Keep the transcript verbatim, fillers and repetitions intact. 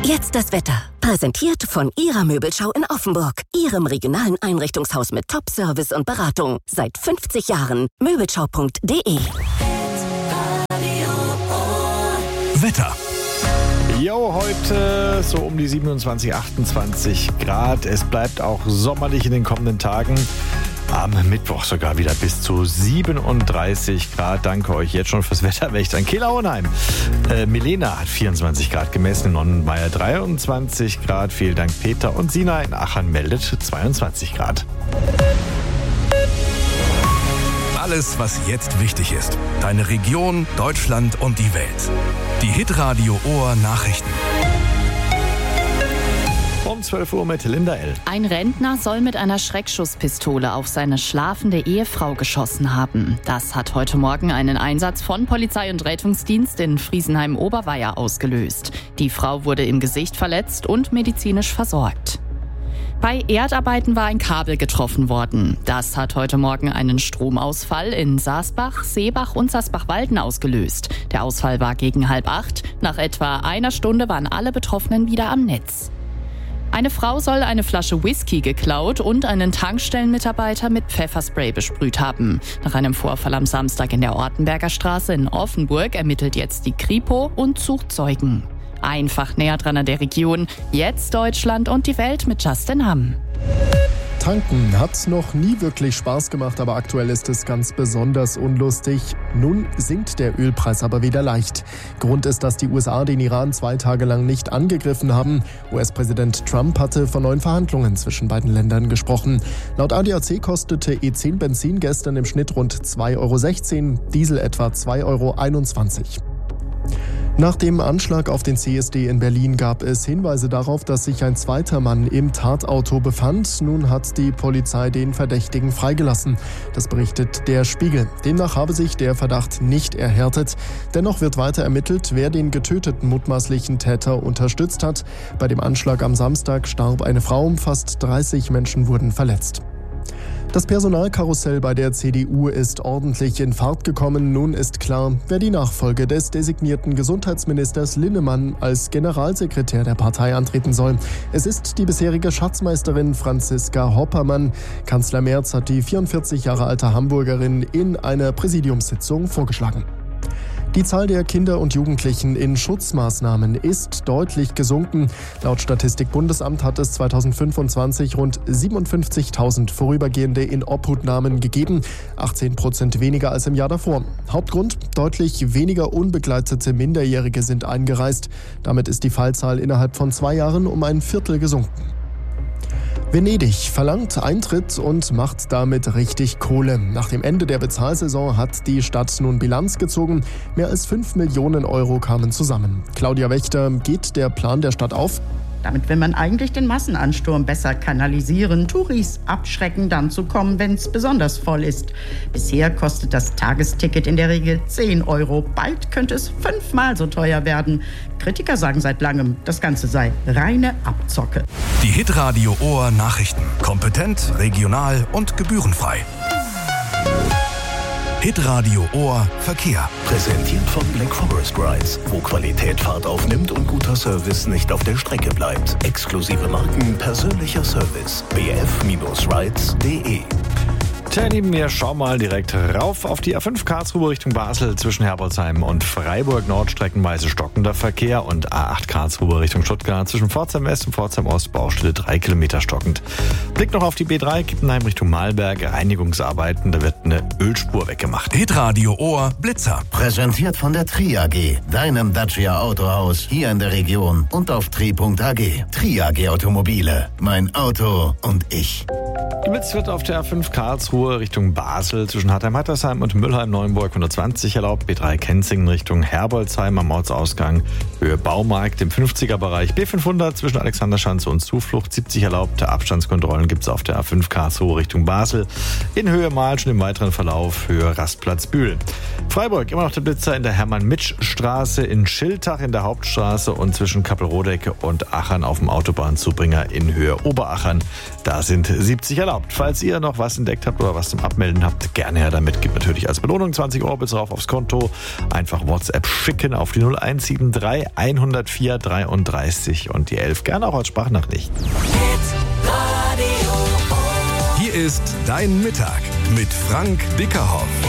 Jetzt das Wetter. Präsentiert von Ihrer Möbelschau in Offenburg. Ihrem regionalen Einrichtungshaus mit Top-Service und Beratung. Seit fünfzig Jahren. Möbelschau punkt de. Wetter. Jo, heute so um die siebenundzwanzig, achtundzwanzig Grad. Es bleibt auch sommerlich in den kommenden Tagen. Am Mittwoch sogar wieder bis zu siebenunddreißig Grad. Danke euch jetzt schon fürs Wetterwächter in Kehl-Auenheim. Äh, Milena hat vierundzwanzig Grad gemessen, in Nonnenmeier dreiundzwanzig Grad. Vielen Dank Peter. Und Sina in Achern meldet zweiundzwanzig Grad. Alles, was jetzt wichtig ist. Deine Region, Deutschland und die Welt. Die Hitradio Ohr Nachrichten. Um zwölf Uhr mit Linda L. Ein Rentner soll mit einer Schreckschusspistole auf seine schlafende Ehefrau geschossen haben. Das hat heute Morgen einen Einsatz von Polizei und Rettungsdienst in Friesenheim-Oberweier ausgelöst. Die Frau wurde im Gesicht verletzt und medizinisch versorgt. Bei Erdarbeiten war ein Kabel getroffen worden. Das hat heute Morgen einen Stromausfall in Saasbach, Seebach und Saasbach-Walden ausgelöst. Der Ausfall war gegen halb acht. Nach etwa einer Stunde waren alle Betroffenen wieder am Netz. Eine Frau soll eine Flasche Whisky geklaut und einen Tankstellenmitarbeiter mit Pfefferspray besprüht haben. Nach einem Vorfall am Samstag in der Ortenberger Straße in Offenburg ermittelt jetzt die Kripo und sucht Zeugen. Einfach näher dran an der Region. Jetzt Deutschland und die Welt mit Justin Hamm. Tanken hat noch nie wirklich Spaß gemacht, aber aktuell ist es ganz besonders unlustig. Nun sinkt der Ölpreis aber wieder leicht. Grund ist, dass die U S A den Iran zwei Tage lang nicht angegriffen haben. U S-Präsident Trump hatte von neuen Verhandlungen zwischen beiden Ländern gesprochen. Laut A D A C kostete E zehn Benzin gestern im Schnitt rund zwei Euro sechzehn, Diesel etwa zwei Euro einundzwanzig. Nach dem Anschlag auf den C S D in Berlin gab es Hinweise darauf, dass sich ein zweiter Mann im Tatauto befand. Nun hat die Polizei den Verdächtigen freigelassen. Das berichtet der Spiegel. Demnach habe sich der Verdacht nicht erhärtet. Dennoch wird weiter ermittelt, wer den getöteten mutmaßlichen Täter unterstützt hat. Bei dem Anschlag am Samstag starb eine Frau, fast dreißig Menschen wurden verletzt. Das Personalkarussell bei der C D U ist ordentlich in Fahrt gekommen. Nun ist klar, wer die Nachfolge des designierten Gesundheitsministers Linnemann als Generalsekretär der Partei antreten soll. Es ist die bisherige Schatzmeisterin Franziska Hoppermann. Kanzler Merz hat die vierundvierzig Jahre alte Hamburgerin in einer Präsidiumssitzung vorgeschlagen. Die Zahl der Kinder und Jugendlichen in Schutzmaßnahmen ist deutlich gesunken. Laut Statistik-Bundesamt hat es zweitausendfünfundzwanzig rund siebenundfünfzigtausend vorübergehende Inobhutnahmen gegeben, achtzehn Prozent weniger als im Jahr davor. Hauptgrund: deutlich weniger unbegleitete Minderjährige sind eingereist. Damit ist die Fallzahl innerhalb von zwei Jahren um ein Viertel gesunken. Venedig verlangt Eintritt und macht damit richtig Kohle. Nach dem Ende der Bezahlsaison hat die Stadt nun Bilanz gezogen. Mehr als fünf Millionen Euro kamen zusammen. Claudia Wächter, geht der Plan der Stadt auf? Damit will man eigentlich den Massenansturm besser kanalisieren, Touris abschrecken, dann zu kommen, wenn es besonders voll ist. Bisher kostet das Tagesticket in der Regel zehn Euro. Bald könnte es fünfmal so teuer werden. Kritiker sagen seit langem, das Ganze sei reine Abzocke. Die Hitradio Ohr Nachrichten. Kompetent, regional und gebührenfrei. Hitradio Ohr Verkehr. Präsentiert von Black Forest Rides, wo Qualität Fahrt aufnimmt und guter Service nicht auf der Strecke bleibt. Exklusive Marken, persönlicher Service. b f Rides punkt de. Tja, neben mir, schau mal direkt rauf auf die A fünf Karlsruhe Richtung Basel zwischen Herbolzheim und Freiburg. Nordstreckenweise stockender Verkehr und A acht Karlsruhe Richtung Stuttgart zwischen Pforzheim West und Pforzheim Ost Baustelle drei Kilometer stockend. Blick noch auf die B drei, Kippenheim Richtung Malberg, Reinigungsarbeiten, da wird eine Ölspur weggemacht. Hitradio Ohr Blitzer. Präsentiert von der Tri A G, deinem Dacia Autohaus hier in der Region und auf tri punkt a g. Tri A G Automobile, mein Auto und ich. Geblitzt wird auf der A fünf Karlsruhe Richtung Basel zwischen Hartheim-Hattersheim und Müllheim-Neuenburg hundertzwanzig erlaubt. B drei Kenzingen Richtung Herbolzheim am Ortsausgang Höhe Baumarkt im fünfziger Bereich. B fünfhundert zwischen Alexanderschanze und Zuflucht siebzig erlaubte Abstandskontrollen gibt es auf der A fünf Karlsruhe Richtung Basel. In Höhe Mahlschen im weiteren Verlauf Höhe Rastplatz Bühl. Freiburg immer noch der Blitzer in der Hermann-Mitsch-Straße, in Schiltach in der Hauptstraße und zwischen Kappelrodecke und Achern auf dem Autobahnzubringer in Höhe Oberachern. Da sind siebzig erlaubt. Falls ihr noch was entdeckt habt oder oder was zum Abmelden habt, gerne her damit. Gibt natürlich als Belohnung zwanzig Euro bis drauf aufs Konto. Einfach WhatsApp schicken auf die null eins sieben drei hundertvier dreiunddreißig und die elf. Gerne auch als Sprachnachricht. Hier ist Dein Mittag mit Frank Bickerhoff.